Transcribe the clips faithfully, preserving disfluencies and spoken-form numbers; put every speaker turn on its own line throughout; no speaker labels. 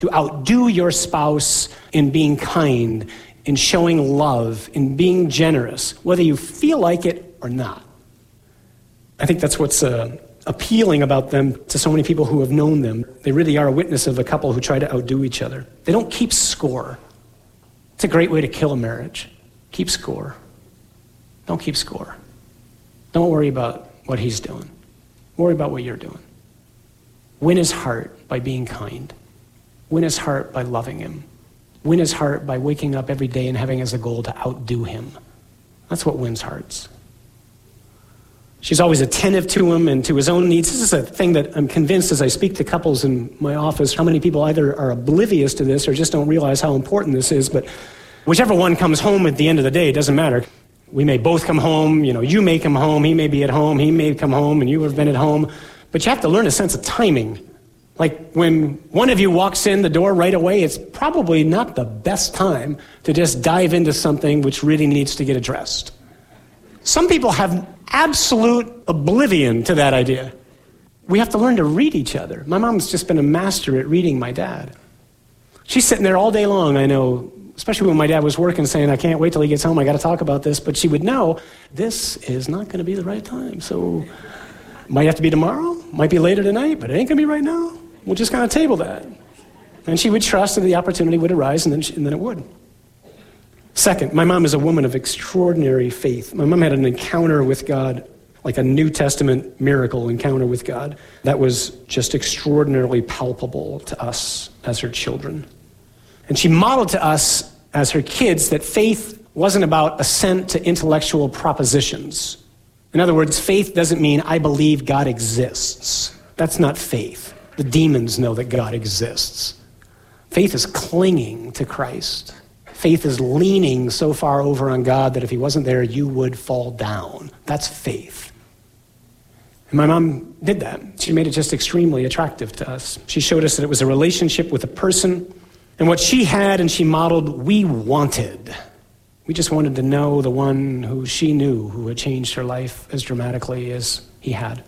to outdo your spouse in being kind, in showing love, in being generous, whether you feel like it or not. I think that's what's uh, appealing about them to so many people who have known them. They really are a witness of a couple who try to outdo each other. They don't keep score. It's a great way to kill a marriage. Keep score. Don't keep score. Don't worry about what he's doing. Worry about what you're doing. Win his heart by being kind. Win his heart by loving him. Win his heart by waking up every day and having as a goal to outdo him. That's what wins hearts. She's always attentive to him and to his own needs. This is a thing that I'm convinced as I speak to couples in my office, how many people either are oblivious to this or just don't realize how important this is. But whichever one comes home at the end of the day, it doesn't matter. We may both come home, you know, you may come home, he may be at home, he may come home, and you have been at home. But you have to learn a sense of timing. Like when one of you walks in the door right away, it's probably not the best time to just dive into something which really needs to get addressed. Some people have absolute oblivion to that idea. We have to learn to read each other. My mom's just been a master at reading my dad. She's sitting there all day long, I know, especially when my dad was working, saying, I can't wait till he gets home, I got to talk about this. But she would know, this is not going to be the right time. So might have to be tomorrow, might be later tonight, but it ain't going to be right now. We'll just kind of table that. And she would trust that the opportunity would arise, and then, she, and then it would. Second, my mom is a woman of extraordinary faith. My mom had an encounter with God, like a New Testament miracle encounter with God, that was just extraordinarily palpable to us as her children. And she modeled to us as her kids that faith wasn't about assent to intellectual propositions. In other words, faith doesn't mean I believe God exists. That's not faith. The demons know that God exists. Faith is clinging to Christ. Faith is leaning so far over on God that if he wasn't there, you would fall down. That's faith. And my mom did that. She made it just extremely attractive to us. She showed us that it was a relationship with a person, and what she had and she modeled, we wanted. We just wanted to know the one who she knew, who had changed her life as dramatically as he had.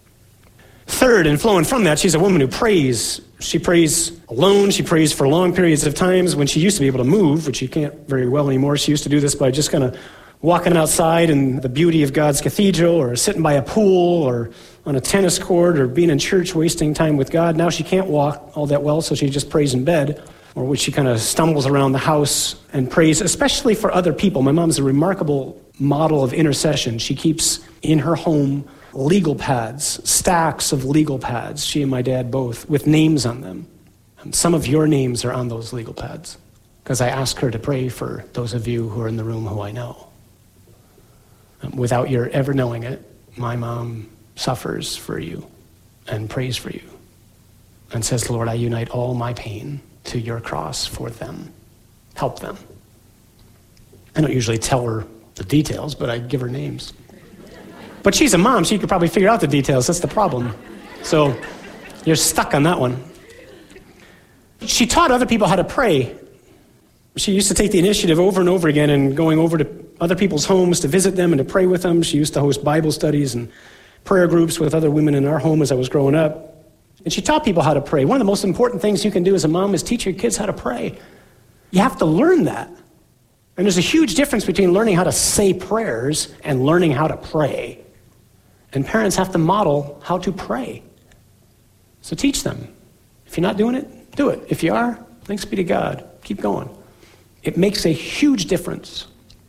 Third, and flowing from that, she's a woman who prays. She prays alone. She prays for long periods of times. When she used to be able to move, which she can't very well anymore, she used to do this by just kind of walking outside in the beauty of God's cathedral, or sitting by a pool, or on a tennis court, or being in church wasting time with God. Now she can't walk all that well, so she just prays in bed, or which she kind of stumbles around the house and prays, especially for other people. My mom's a remarkable model of intercession. She keeps in her home legal pads, stacks of legal pads, she and my dad both, with names on them. And some of your names are on those legal pads, because I ask her to pray for those of you who are in the room who I know. And without your ever knowing it, my mom suffers for you and prays for you and says, Lord, I unite all my pain to your cross for them. Help them. I don't usually tell her the details, but I give her names. But she's a mom. She could probably figure out the details. That's the problem. So you're stuck on that one. She taught other people how to pray. She used to take the initiative over and over again and going over to other people's homes to visit them and to pray with them. She used to host Bible studies and prayer groups with other women in our home as I was growing up. And she taught people how to pray. One of the most important things you can do as a mom is teach your kids how to pray. You have to learn that. And there's a huge difference between learning how to say prayers and learning how to pray. And parents have to model how to pray. So teach them. If you're not doing it, do it. If you are, thanks be to God. Keep going. It makes a huge difference.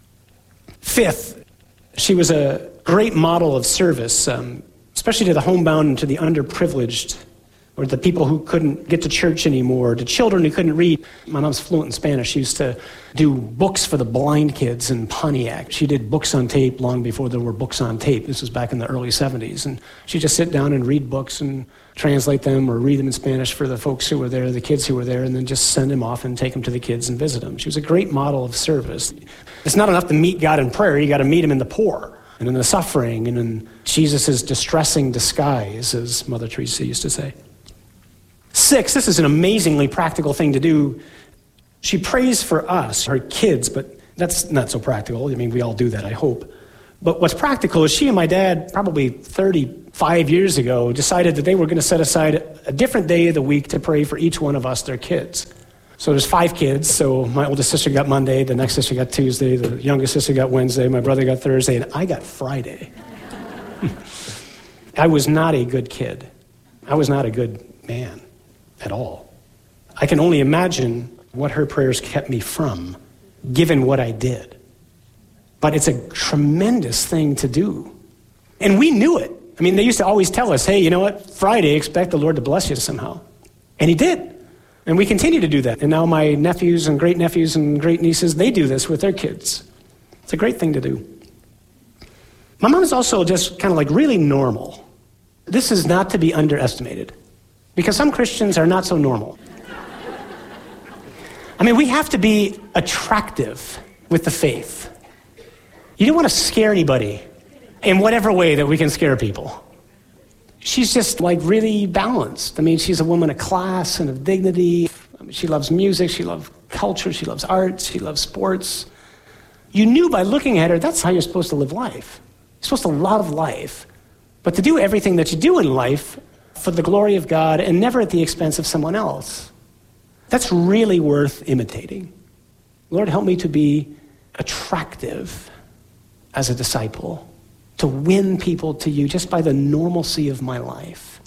Fifth, she was a great model of service, um, especially to the homebound and to the underprivileged, or the people who couldn't get to church anymore, to children who couldn't read. My mom's fluent in Spanish. She used to do books for the blind kids in Pontiac. She did books on tape long before there were books on tape. This was back in the early seventies. And she'd just sit down and read books and translate them or read them in Spanish for the folks who were there, the kids who were there, and then just send them off and take them to the kids and visit them. She was a great model of service. It's not enough to meet God in prayer. You got to meet him in the poor and in the suffering and in Jesus' distressing disguise, as Mother Teresa used to say. Six, this is an amazingly practical thing to do. She prays for us, her kids, but that's not so practical. I mean, we all do that, I hope. But what's practical is she and my dad, probably thirty-five years ago, decided that they were going to set aside a different day of the week to pray for each one of us, their kids. So there's five kids. So my oldest sister got Monday, the next sister got Tuesday, the youngest sister got Wednesday, my brother got Thursday, and I got Friday. I was not a good kid. I was not a good man at all. I can only imagine what her prayers kept me from, given what I did. But it's a tremendous thing to do. And we knew it. I mean, they used to always tell us, hey, you know what? Friday, expect the Lord to bless you somehow. And he did. And we continue to do that. And now my nephews and great-nephews and great-nieces, they do this with their kids. It's a great thing to do. My mom is also just kind of like really normal. This is not to be underestimated, because some Christians are not so normal. I mean, we have to be attractive with the faith. You don't want to scare anybody in whatever way that we can scare people. She's just like really balanced. I mean, she's a woman of class and of dignity. I mean, she loves music, she loves culture, she loves art, she loves sports. You knew by looking at her, that's how you're supposed to live life. You're supposed to love life, but to do everything that you do in life for the glory of God and never at the expense of someone else. That's really worth imitating. Lord, help me to be attractive as a disciple, to win people to you just by the normalcy of my life.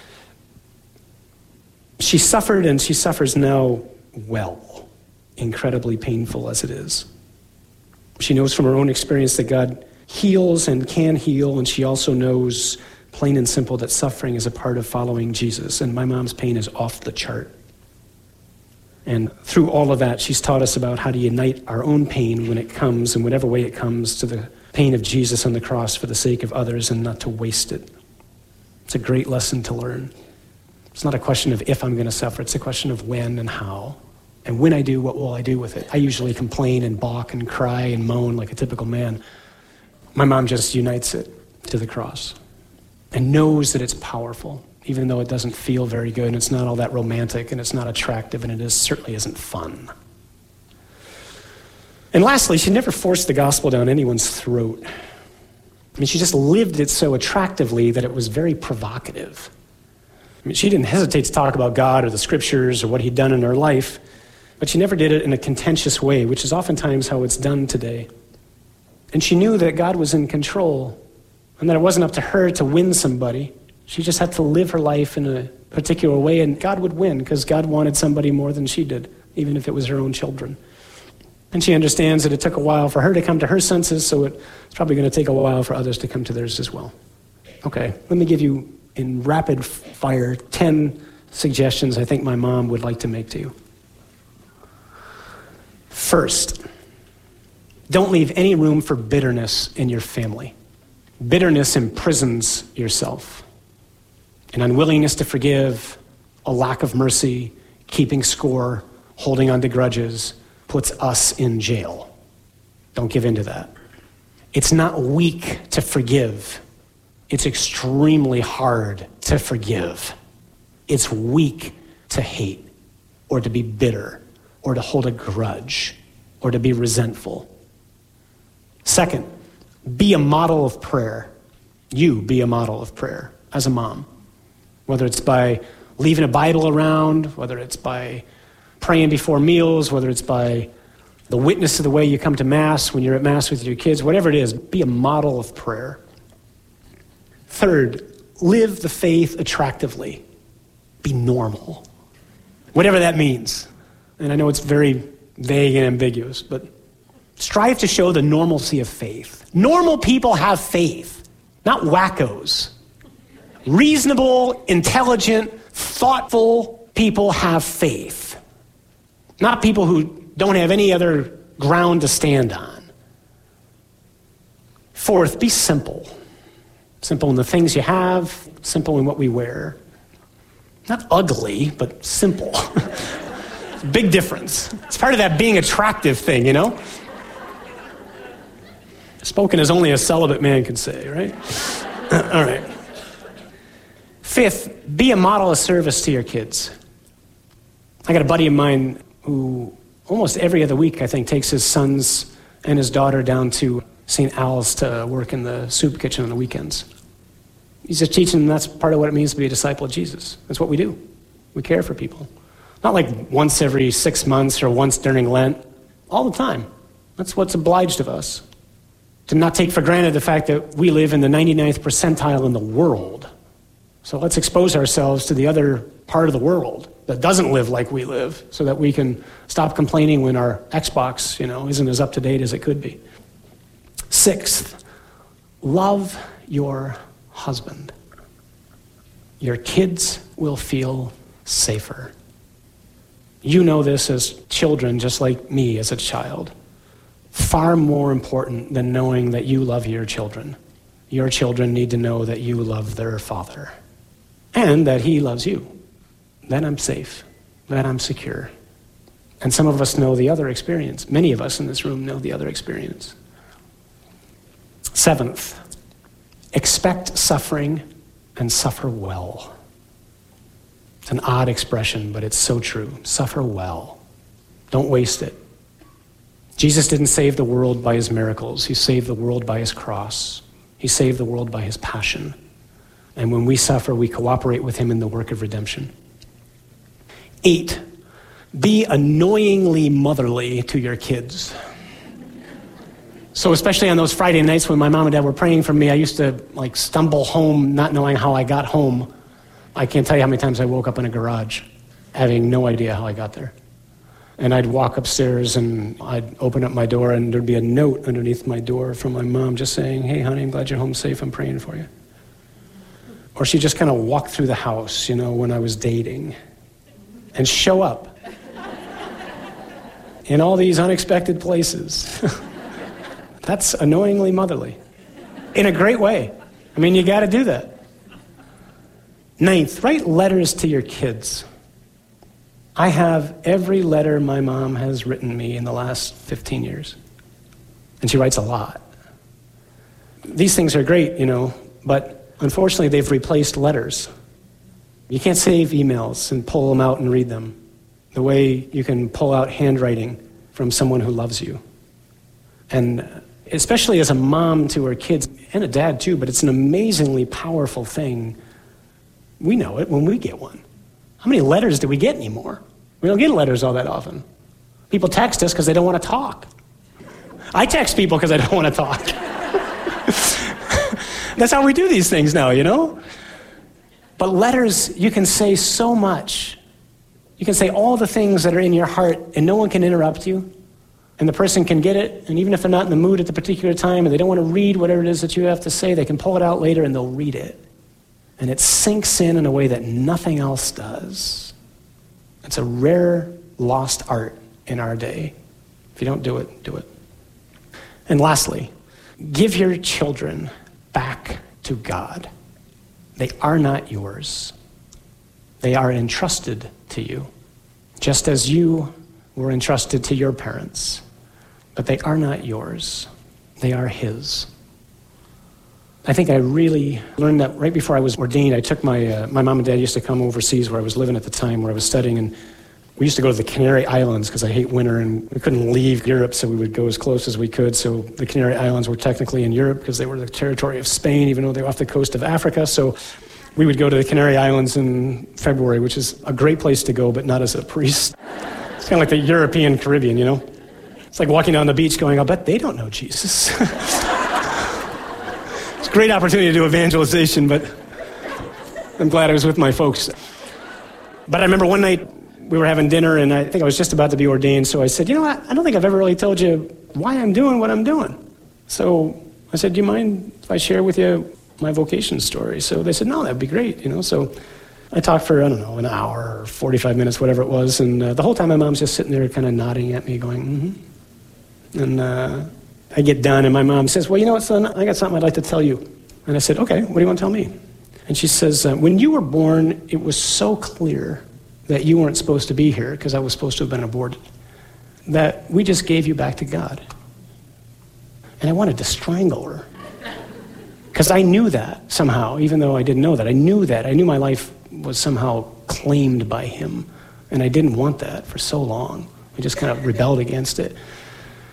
She suffered and she suffers now well, incredibly painful as it is. She knows from her own experience that God heals and can heal, and she also knows, plain and simple, that suffering is a part of following Jesus, and my mom's pain is off the chart. And through all of that, she's taught us about how to unite our own pain when it comes, in whatever way it comes, to the pain of Jesus on the cross for the sake of others and not to waste it. It's a great lesson to learn. It's not a question of if I'm going to suffer, it's a question of when and how. And when I do, what will I do with it? I usually complain and balk and cry and moan like a typical man. My mom just unites it to the cross and knows that it's powerful, even though it doesn't feel very good and it's not all that romantic and it's not attractive and it is, certainly isn't fun. And lastly, she never forced the gospel down anyone's throat. I mean, she just lived it so attractively that it was very provocative. I mean, she didn't hesitate to talk about God or the scriptures or what he'd done in her life, but she never did it in a contentious way, which is oftentimes how it's done today. And she knew that God was in control and that it wasn't up to her to win somebody. She just had to live her life in a particular way, and God would win because God wanted somebody more than she did, even if it was her own children. And she understands that it took a while for her to come to her senses, so it's probably going to take a while for others to come to theirs as well. Okay, let me give you, in rapid fire, ten suggestions I think my mom would like to make to you. First, don't leave any room for bitterness in your family. Bitterness imprisons yourself. An unwillingness to forgive, a lack of mercy, keeping score, holding on to grudges, puts us in jail. Don't give in to that. It's not weak to forgive. It's extremely hard to forgive. It's weak to hate or to be bitter or to hold a grudge or to be resentful. Second, be a model of prayer. You be a model of prayer as a mom. Whether it's by leaving a Bible around, whether it's by praying before meals, whether it's by the witness of the way you come to Mass when you're at Mass with your kids, whatever it is, be a model of prayer. Third, live the faith attractively. Be normal. Whatever that means. And I know it's very vague and ambiguous, but strive to show the normalcy of faith. Normal people have faith, not wackos. Reasonable, intelligent, thoughtful people have faith. Not people who don't have any other ground to stand on. Fourth, be simple. Simple in the things you have, simple in what we wear. Not ugly, but simple. It's a big difference. It's part of that being attractive thing, you know? Spoken as only a celibate man can say, right? All right. Fifth, be a model of service to your kids. I got a buddy of mine who almost every other week, I think, takes his sons and his daughter down to Saint Al's to work in the soup kitchen on the weekends. He's just teaching them that's part of what it means to be a disciple of Jesus. That's what we do. We care for people. Not like once every six months or once during Lent. All the time. That's what's obliged of us. To not take for granted the fact that we live in the ninety-ninth percentile in the world. So let's expose ourselves to the other part of the world that doesn't live like we live so that we can stop complaining when our Xbox, you know, isn't as up to date as it could be. Sixth, love your husband. Your kids will feel safer. You know this as children, just like me as a child. Far more important than knowing that you love your children. Your children need to know that you love their father and that he loves you. Then I'm safe. Then I'm secure. And some of us know the other experience. Many of us in this room know the other experience. Seventh, expect suffering and suffer well. It's an odd expression, but it's so true. Suffer well. Don't waste it. Jesus didn't save the world by his miracles. He saved the world by his cross. He saved the world by his passion. And when we suffer, we cooperate with him in the work of redemption. Eight, be annoyingly motherly to your kids. So especially on those Friday nights when my mom and dad were praying for me, I used to like stumble home not knowing how I got home. I can't tell you how many times I woke up in a garage having no idea how I got there. And I'd walk upstairs and I'd open up my door and there'd be a note underneath my door from my mom just saying, "Hey honey, I'm glad you're home safe, I'm praying for you." Or she'd just kind of walk through the house, you know, when I was dating and show up in all these unexpected places. That's annoyingly motherly. In a great way. I mean, you got to do that. Ninth, write letters to your kids. I have every letter my mom has written me in the last fifteen years. And she writes a lot. These things are great, you know, but unfortunately they've replaced letters. You can't save emails and pull them out and read them the way you can pull out handwriting from someone who loves you. And especially as a mom to her kids, and a dad too, but it's an amazingly powerful thing. We know it when we get one. How many letters do we get anymore? We don't get letters all that often. People text us because they don't want to talk. I text people because I don't want to talk. That's how we do these things now, you know? But letters, you can say so much. You can say all the things that are in your heart, and no one can interrupt you. And the person can get it, and even if they're not in the mood at the particular time, and they don't want to read whatever it is that you have to say, they can pull it out later and they'll read it. And it sinks in in a way that nothing else does. It's a rare, lost art in our day. If you don't do it, do it. And lastly, give your children back to God. They are not yours. They are entrusted to you, just as you were entrusted to your parents. But they are not yours. They are his. I think I really learned that right before I was ordained. I took my, uh, my mom and dad used to come overseas where I was living at the time, where I was studying, and we used to go to the Canary Islands because I hate winter, and we couldn't leave Europe, so we would go as close as we could. So the Canary Islands were technically in Europe because they were the territory of Spain, even though they were off the coast of Africa. So we would go to the Canary Islands in February, which is a great place to go, but not as a priest. It's kind of like the European Caribbean, you know? It's like walking down the beach going, "I'll bet they don't know Jesus." It's a great opportunity to do evangelization, but I'm glad I was with my folks. But I remember one night we were having dinner, and I think I was just about to be ordained, so I said, "You know what? I don't think I've ever really told you why I'm doing what I'm doing." So I said, "Do you mind if I share with you my vocation story?" So they said, "No, that'd be great," you know? So I talked for, I don't know, an hour or forty-five minutes, whatever it was, and uh, the whole time my mom's just sitting there kind of nodding at me, going, "Mm-hmm." And uh, I get done, and my mom says, "Well, you know what, son? I got something I'd like to tell you." And I said, "Okay, what do you want to tell me?" And she says, uh, "When you were born, it was so clear that you weren't supposed to be here because I was supposed to have been aborted, that we just gave you back to God." And I wanted to strangle her because I knew that somehow, even though I didn't know that. I knew that. I knew my life was somehow claimed by him, and I didn't want that for so long. I just kind of rebelled against it.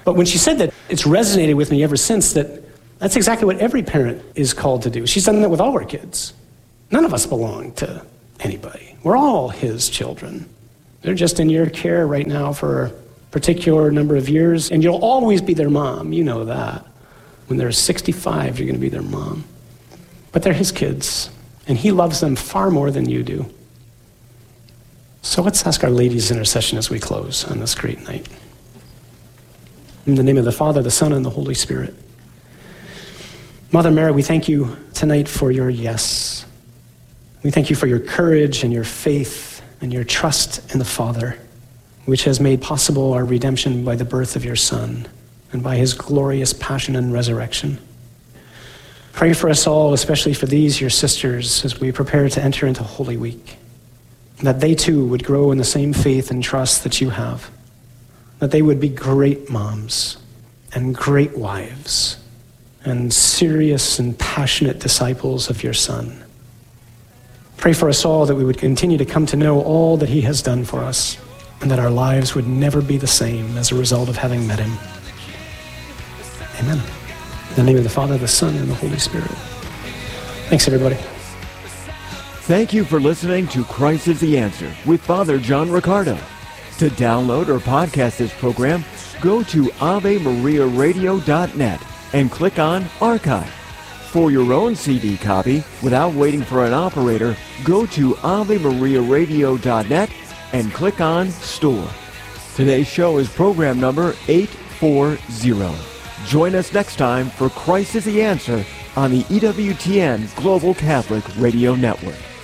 But when she said that, it's resonated with me ever since that that's exactly what every parent is called to do. She's done that with all her kids. None of us belong to anybody. We're all his children. They're just in your care right now for a particular number of years, and you'll always be their mom. You know that. When they're sixty-five, you're going to be their mom. But they're his kids, and he loves them far more than you do. So let's ask Our Lady's intercession as we close on this great night. In the name of the Father, the Son, and the Holy Spirit. Mother Mary, we thank you tonight for your yes. We thank you for your courage and your faith and your trust in the Father, which has made possible our redemption by the birth of your Son and by his glorious passion and resurrection. Pray for us all, especially for these, your sisters, as we prepare to enter into Holy Week, that they too would grow in the same faith and trust that you have, that they would be great moms and great wives and serious and passionate disciples of your Son. Pray for us all that we would continue to come to know all that he has done for us, and that our lives would never be the same as a result of having met him. Amen. In the name of the Father, the Son, and the Holy Spirit. Thanks, everybody.
Thank you for listening to Christ is the Answer with Father John Riccardo. To download or podcast this program, go to ave maria radio dot net and click on Archive. For your own C D copy, without waiting for an operator, go to ave maria radio dot net and click on Store. Today's show is program number eight forty. Join us next time for Christ is the Answer on the E W T N Global Catholic Radio Network.